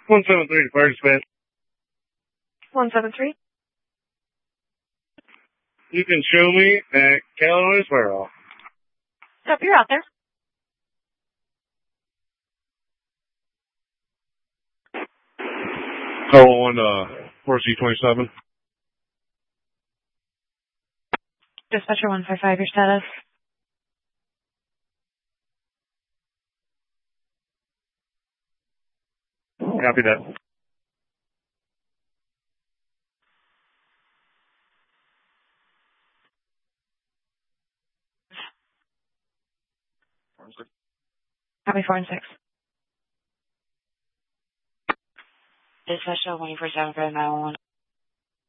173 to fire dispatch. 173. You can show me at Callaway's Warehouse. Yep, you're out there. Call on 4C27. Dispatcher 155, your status. Copy that. Copy 4 and 6. Dispatcher 147 for 911.